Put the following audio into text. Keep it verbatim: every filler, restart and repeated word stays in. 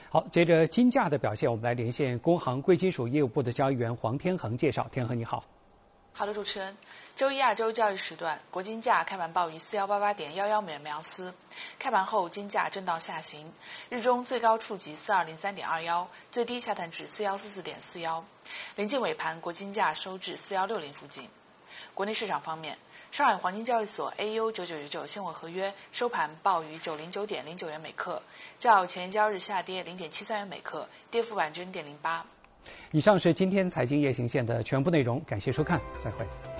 好，接着金价的表现，我们来连线工行贵金属业务部的交易员黄天恒介绍。天恒你好。 好的，主持人。周一亚洲交易时段，国金价开盘报于四幺八八点幺幺美元每盎司，开盘后金价震荡下行，日中最高触及四二零三点二幺，最低下探至四幺四四点四幺，临近尾盘，国金价收至四幺六零附近。国内市场方面，上海黄金交易所 A U 九九九九现货合约收盘报于九零九点零九元每克，较前一交易日下跌零点七三元每克，跌幅百分之零点零八。 以上是今天财经夜行线的全部内容，感谢收看，再会。